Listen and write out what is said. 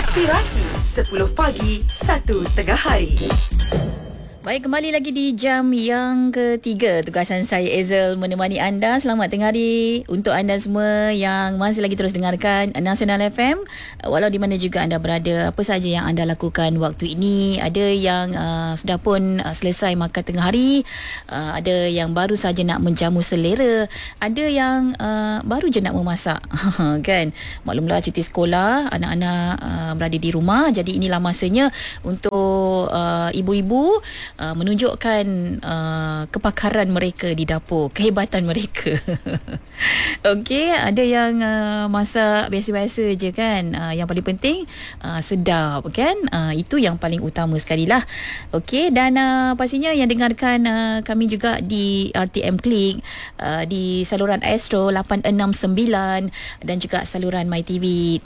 Inspirasi 10 pagi, 1 tengah hari. Baik, kembali lagi di jam yang ketiga. Tugasan saya Ezel menemani anda. Selamat tengah hari untuk anda semua yang masih lagi terus dengarkan Nasional FM. Walau di mana juga anda berada, apa saja yang anda lakukan waktu ini. Ada yang sudah pun selesai makan tengah hari. Ada yang baru saja nak menjamu selera. Ada yang baru je nak memasak. Kan? Maklumlah cuti sekolah, anak-anak berada di rumah. Jadi inilah masanya untuk ibu-ibu menunjukkan kepakaran mereka di dapur, kehebatan mereka. Okey, ada yang masak biasa-biasa je kan. Yang paling penting sedap kan. Itu yang paling utama sekali lah. Okey, dan pastinya yang dengarkan kami juga di RTM Klik, di saluran Astro 869 dan juga saluran MyTV